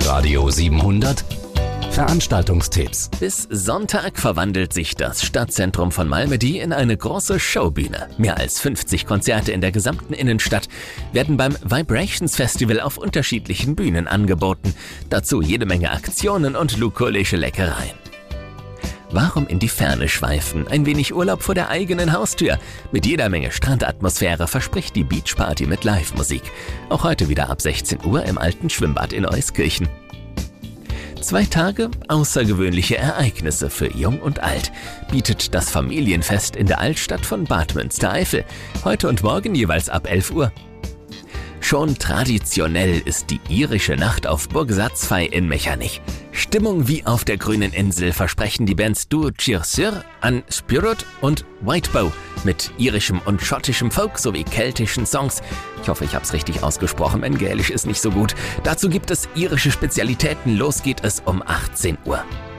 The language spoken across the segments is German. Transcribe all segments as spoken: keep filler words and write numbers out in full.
Radio siebenhundert Veranstaltungstipps. Bis Sonntag verwandelt sich das Stadtzentrum von Malmedy in eine große Showbühne. Mehr als fünfzig Konzerte in der gesamten Innenstadt werden beim Vibrations Festival auf unterschiedlichen Bühnen angeboten. Dazu jede Menge Aktionen und lukulische Leckereien. Warum in die Ferne schweifen? Ein wenig Urlaub vor der eigenen Haustür. Mit jeder Menge Strandatmosphäre verspricht die Beachparty mit Live-Musik. Auch heute wieder ab sechzehn Uhr im alten Schwimmbad in Euskirchen. Zwei Tage außergewöhnliche Ereignisse für Jung und Alt bietet das Familienfest in der Altstadt von Bad Münstereifel. Heute und morgen jeweils ab elf Uhr. Schon traditionell ist die irische Nacht auf Burg Satzfey in Mechernich. Stimmung wie auf der grünen Insel versprechen die Bands Dubh Tirsil, An Spirit und Whitebow mit irischem und schottischem Folk sowie keltischen Songs. Ich hoffe, ich habe es richtig ausgesprochen, mein Gälisch ist nicht so gut. Dazu gibt es irische Spezialitäten. Los geht es um achtzehn Uhr.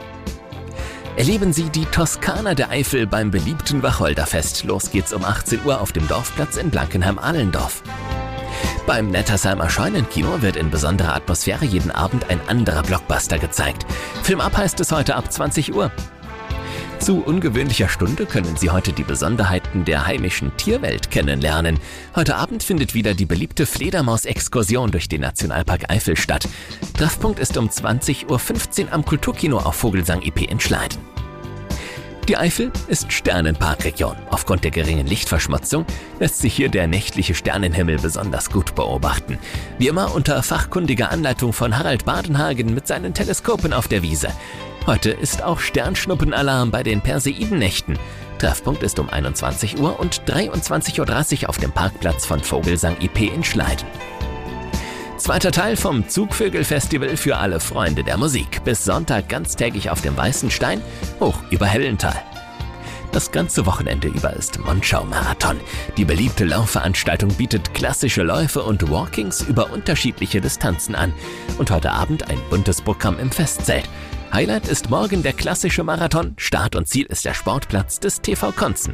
Erleben Sie die Toskana der Eifel beim beliebten Wacholderfest. Los geht's um achtzehn Uhr auf dem Dorfplatz in Blankenheim-Ahlendorf. Beim Nettersheimer Scheunenkino wird in besonderer Atmosphäre jeden Abend ein anderer Blockbuster gezeigt. Film ab heißt es heute ab zwanzig Uhr. Zu ungewöhnlicher Stunde können Sie heute die Besonderheiten der heimischen Tierwelt kennenlernen. Heute Abend findet wieder die beliebte Fledermaus-Exkursion durch den Nationalpark Eifel statt. Treffpunkt ist um zwanzig Uhr fünfzehn am Kulturkino auf Vogelsang I P in Schleiden. Die Eifel ist Sternenparkregion. Aufgrund der geringen Lichtverschmutzung lässt sich hier der nächtliche Sternenhimmel besonders gut beobachten. Wie immer unter fachkundiger Anleitung von Harald Badenhagen mit seinen Teleskopen auf der Wiese. Heute ist auch Sternschnuppenalarm bei den Perseidennächten. Treffpunkt ist um einundzwanzig Uhr und dreiundzwanzig Uhr dreißig auf dem Parkplatz von Vogelsang I P in Schleiden. Zweiter Teil vom Zugvögel-Festival für alle Freunde der Musik. Bis Sonntag ganztägig auf dem Weißen Stein, hoch über Hellental. Das ganze Wochenende über ist Monschau-Marathon. Die beliebte Laufveranstaltung bietet klassische Läufe und Walkings über unterschiedliche Distanzen an. Und heute Abend ein buntes Programm im Festzelt. Highlight ist morgen der klassische Marathon. Start und Ziel ist der Sportplatz des T V Konzen.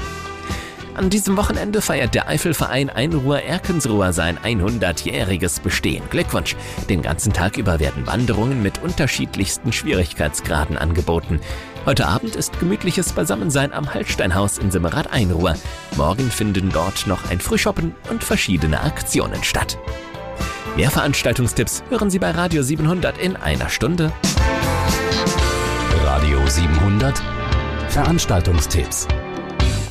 An diesem Wochenende feiert der Eifelverein Einruhr-Erkensruhr sein hundertjähriges Bestehen. Glückwunsch! Den ganzen Tag über werden Wanderungen mit unterschiedlichsten Schwierigkeitsgraden angeboten. Heute Abend ist gemütliches Beisammensein am Hallsteinhaus in Simmerath-Einruhr. Morgen finden dort noch ein Frühschoppen und verschiedene Aktionen statt. Mehr Veranstaltungstipps hören Sie bei Radio siebenhundert in einer Stunde. Radio siebenhundert Veranstaltungstipps.